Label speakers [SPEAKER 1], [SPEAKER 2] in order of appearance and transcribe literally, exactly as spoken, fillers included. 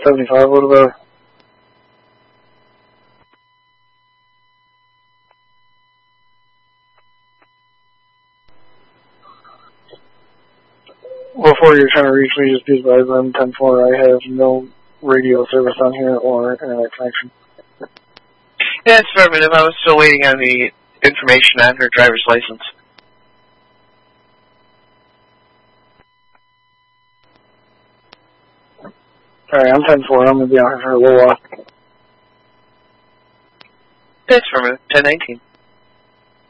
[SPEAKER 1] seventy-five, a little better. Before you're trying to reach me, just be advised I'm ten four. I have no radio service on here or internet connection.
[SPEAKER 2] Yeah, it's affirmative. I was still waiting on the information on her driver's license.
[SPEAKER 1] Alright, I'm ten four. I'm going to be out here for a little while.
[SPEAKER 2] That's affirmative. ten nineteen.